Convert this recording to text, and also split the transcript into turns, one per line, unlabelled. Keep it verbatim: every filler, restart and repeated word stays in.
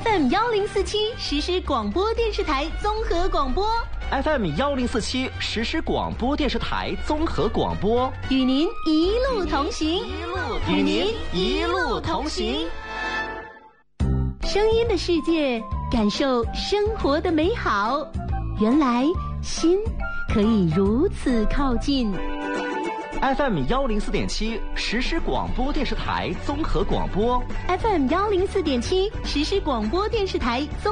F M 幺零四七实时广播电视台综合广播
F M 幺零四七实时广播电视台综合广播，
与您一路同行，
与您一路同行。
声音的世界，感受生活的美好。原来心可以如此靠近。
F M 幺零四点七实时广播电视台综合广播
，F M 幺零四点七实时广播电视台综。